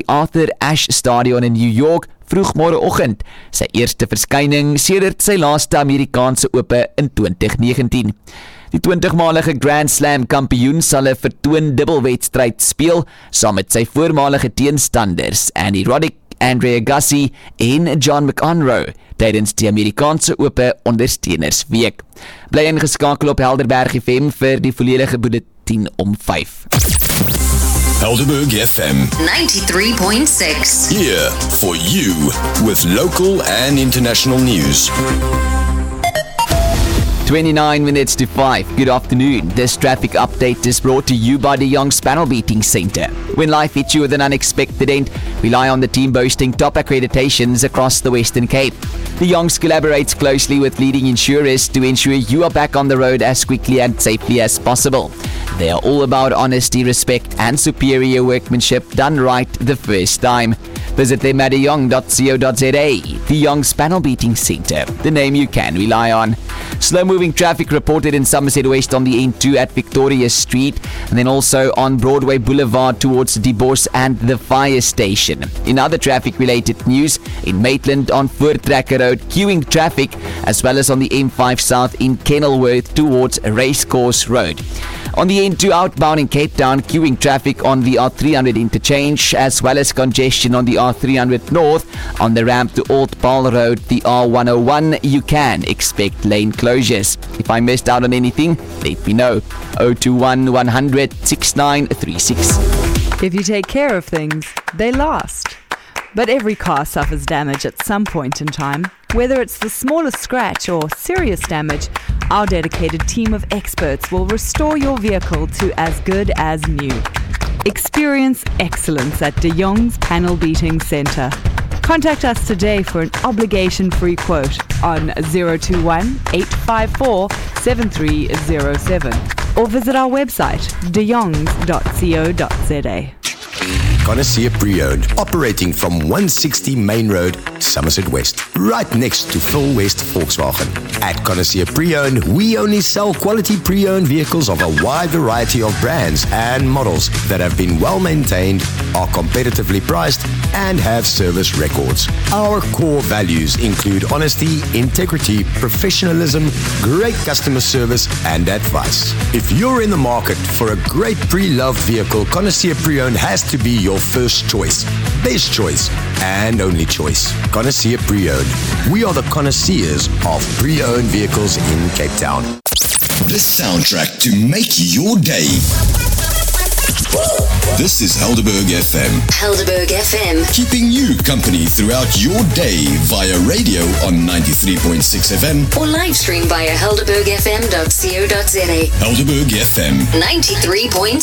Arthur Ashe Stadion in New York vroegmôreoggend, sy eerste verskyning sedert sy laaste Amerikaanse Ope in 2019. Die 20-malige Grand Slam kampioen sal 'n vertoon dubbelwedstryd speel saam met sy voormalige teenstanders Andy Roddick, Andre Agassi en John McEnroe tydens die Amerikaanse Ope Ondersteunersweek. Bly ingeskakel op Helderberg FM vir die volledige bulletin om 5. Helderberg FM 93.6. here for you with local and international news. 29 minutes to 5. Good afternoon. This traffic update is brought to you by the Young's Panel Beating Centre. When life hits you with an unexpected end, rely on the team boasting top accreditations across the Western Cape. The Young's collaborates closely with leading insurers to ensure you are back on the road as quickly and safely as possible. They are all about honesty, respect and superior workmanship done right the first time. Visit them at young.co.za. The Young's Panel Beating Centre, the name you can rely on. Slow-moving traffic reported in Somerset West on the N2 at Victoria Street, and then also on Broadway Boulevard towards Divorce and the fire station. In other traffic-related news, in Maitland on Voortrekker Road, queuing traffic, as well as on the M5 South in Kenilworth towards Racecourse Road. On the N2 outbound in Cape Town, queuing traffic on the R300 interchange, as well as congestion on the R300 North. On the ramp to Old Paarl Road, the R101, you can expect lane closures. If I missed out on anything, let me know. 021 100 6936. If you take care of things, they last. But every car suffers damage at some point in time. Whether it's the smallest scratch or serious damage, our dedicated team of experts will restore your vehicle to as good as new. Experience excellence at De Jong's Panel Beating Centre. Contact us today for an obligation-free quote on 021 854 7307 or visit our website dejongs.co.za. Connoisseur Pre-Owned, operating from 160 Main Road, Somerset West, right next to Phil West Volkswagen. At Connoisseur Pre-Owned, we only sell quality pre-owned vehicles of a wide variety of brands and models that have been well maintained, are competitively priced, and have service records. Our core values include honesty, integrity, professionalism, great customer service, and advice. If you're in the market for a great pre-loved vehicle, Connoisseur Pre-Owned has to be your first choice, best choice, and only choice. Connoisseur Pre-Owned. We are the connoisseurs of pre-owned vehicles in Cape Town. The soundtrack to make your day. This is Helderberg FM. Helderberg FM. Keeping you company throughout your day via radio on 93.6 FM Or live stream via helderbergfm.co.za. Helderberg FM 93.6.